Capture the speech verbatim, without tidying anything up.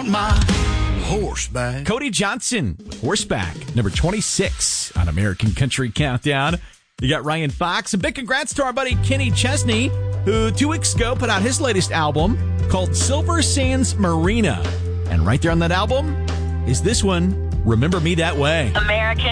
on my horseback. Cody Johnson, Horseback, number twenty-six on American Country Countdown. You got Ryan Fox. And big congrats to our buddy Kenny Chesney, who two weeks ago put out his latest album called Silver Sands Marina. And right there on that album is this one, Remember Me That Way. American